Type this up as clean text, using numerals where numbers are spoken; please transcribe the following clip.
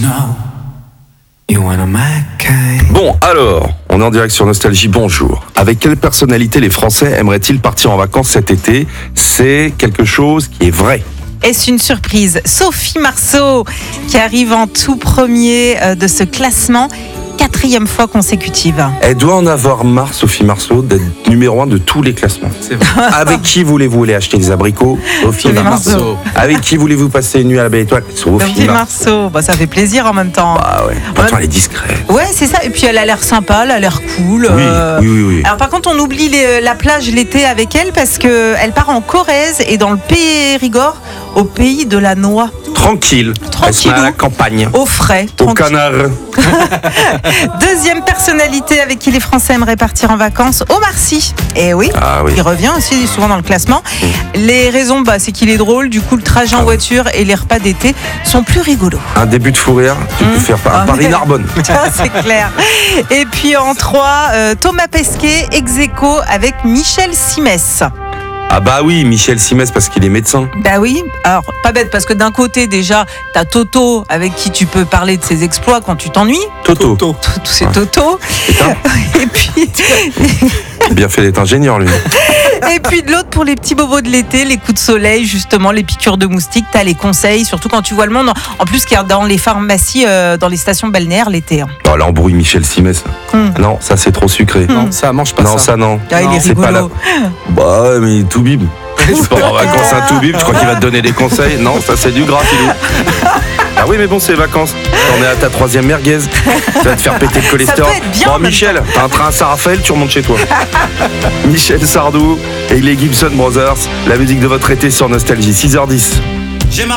Bon, alors, on est en direct sur Nostalgie, bonjour. Avec quelle personnalité les Français aimeraient-ils partir en vacances cet été ? C'est quelque chose qui est vrai. Est-ce une surprise ? Sophie Marceau, qui arrive en tout premier de ce classement, 4e fois consécutive. Elle doit en avoir marre, Sophie Marceau, d'être numéro 1 de tous les classements. C'est vrai. Avec qui voulez-vous aller acheter des abricots ? Sophie Marceau. Avec qui voulez-vous passer une nuit à la Belle Étoile ? Sophie Marceau. Bah, ça fait plaisir en même temps. Ah ouais. Pourtant, elle est discrète. Ouais, c'est ça. Et puis elle a l'air sympa, elle a l'air cool. Oui. Alors par contre, on oublie la plage l'été avec elle parce qu'elle part en Corrèze et dans le Périgord, au pays de la noix. Tranquille. Elle se met à la campagne. Au frais. Au Tranquille. canard. Deuxième personnalité avec qui les Français aimeraient partir en vacances, Omar Sy. Et oui, il revient aussi souvent dans le classement. Les raisons, c'est qu'il est drôle. Du coup, le trajet en voiture et les repas d'été sont plus rigolos. Un début de fou rire, tu peux faire Paris-Narbonne. C'est clair. Et puis en 3, Thomas Pesquet, ex-aequo avec Michel Simès. Ah bah oui, Michel Simès parce qu'il est médecin. Bah oui, alors pas bête parce que d'un côté déjà t'as Toto avec qui tu peux parler de ses exploits quand tu t'ennuies. Toto. C'est Toto. Et puis Il a bien fait d'être ingénieur lui. Et puis de l'autre pour les petits bobos de l'été, les coups de soleil justement, les piqûres de moustiques, t'as les conseils, surtout quand tu vois le monde. En plus qu'il y a dans les pharmacies, dans les stations balnéaires l'été. Oh l'embrouille Michel Simès. Non, ça c'est trop sucré. Non, ça mange pas ça. Non, ça non. Ah, il est c'est rigolo. pas là. Bah ouais, mais tout bib. C'est pas en vacances un tout bib, je crois qu'il va te donner des conseils. Non, ça c'est du gras, Philou. Ah oui, mais bon, c'est les vacances. T'en es à ta 3e merguez. Ça va te faire péter le cholestérol. Ça peut être bien, bon, Michel, t'as un train à Saint-Raphaël, tu remontes chez toi. Michel Sardou et les Gibson Brothers. La musique de votre été sur Nostalgie, 6h10.